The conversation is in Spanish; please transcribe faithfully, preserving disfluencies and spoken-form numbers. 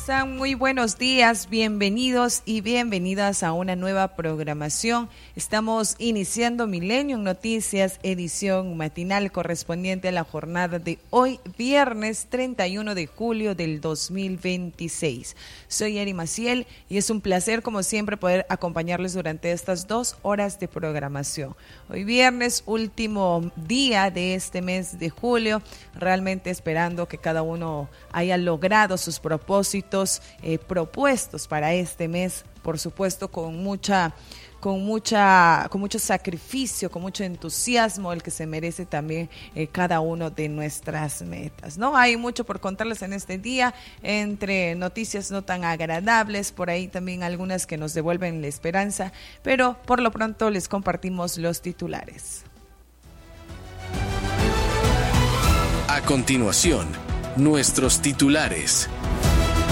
están? Muy buenos días, bienvenidos y bienvenidas a una nueva programación. Estamos iniciando Millennium Noticias, edición matinal correspondiente a la jornada de hoy, viernes treinta y uno de julio del dos mil veintiséis. Soy Eri Maciel y es un placer, como siempre, poder acompañarles durante estas dos horas de programación. Hoy viernes, último día de este mes de julio, realmente esperando que cada uno haya logrado sus propósitos eh, propuestos para este mes, por supuesto con mucha, con mucha, con mucho sacrificio, con mucho entusiasmo, el que se merece también eh, cada uno de nuestras metas, ¿no? Hay mucho por contarles en este día, entre noticias no tan agradables, por ahí también algunas que nos devuelven la esperanza, pero por lo pronto les compartimos los titulares. A continuación, nuestros titulares.